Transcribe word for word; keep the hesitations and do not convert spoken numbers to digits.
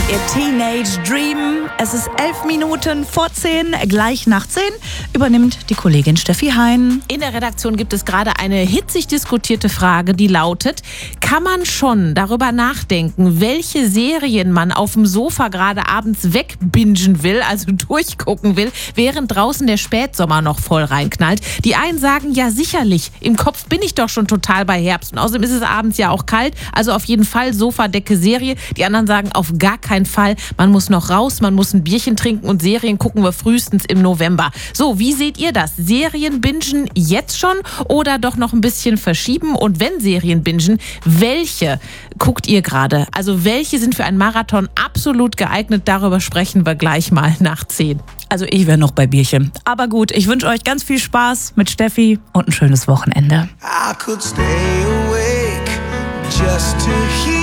Ihr Teenage Dream. Es ist elf Minuten vor zehn, gleich nach zehn übernimmt die Kollegin Steffi Hein. In der Redaktion gibt es gerade eine hitzig diskutierte Frage, die lautet: Kann man schon darüber nachdenken, welche Serien man auf dem Sofa gerade abends wegbingen will, also durchgucken will, während draußen der Spätsommer noch voll reinknallt? Die einen sagen, ja sicherlich, im Kopf bin ich doch schon total bei Herbst und außerdem ist es abends ja auch kalt, also auf jeden Fall Sofadecke Serie. Die anderen sagen, auf gar keinen Fall, man muss noch raus, man muss ein Bierchen trinken und Serien gucken wir frühestens im November. So, wie seht ihr das? Serien bingen jetzt schon oder doch noch ein bisschen verschieben? Und wenn Serien bingen, welche guckt ihr gerade? Also welche sind für einen Marathon absolut geeignet? Darüber sprechen wir gleich mal nach zehn. Also ich wäre noch bei Bierchen. Aber gut, ich wünsche euch ganz viel Spaß mit Steffi und ein schönes Wochenende. I could stay awake just to hear